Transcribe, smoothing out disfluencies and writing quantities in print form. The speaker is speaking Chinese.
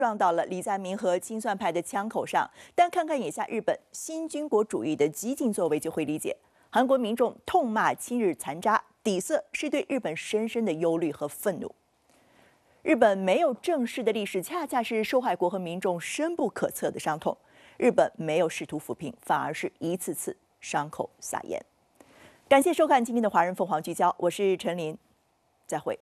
撞到了李在明和亲算派的枪口上。但看看眼下日本新军国主义的激进作为，就会理解韩国民众痛骂亲日残渣，底色是对日本深深的忧虑和愤怒。日本没有正式的历史，恰恰是受害国和民众深不可测的伤痛。日本没有试图抚平，反而是一次次伤口撒盐。感谢收看今天的《华人凤凰聚焦》，我是陈琳，再会。